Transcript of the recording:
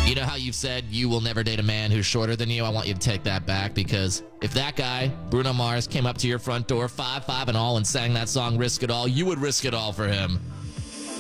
You know how you've said you will never date a man who's shorter than you? I want you to take that back, because if that guy, Bruno Mars, came up to your front door 5'5" and all and sang that song Risk It All, you would risk it all for him.